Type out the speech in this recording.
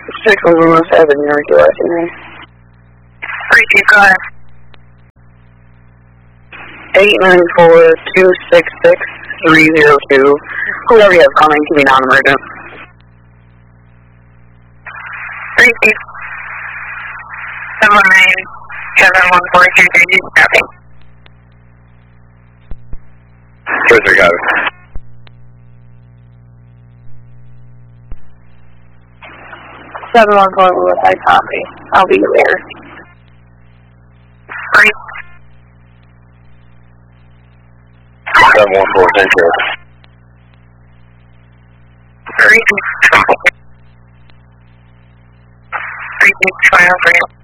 6117, York, Washington. 32, go ahead. 894-266-302. Whoever you have calling can be non-emergent. 32. 719, 7142, copy. 33, got it. 714 Lewis, I copy. I'll be there. 714, take care. 32, 20. 32, 20.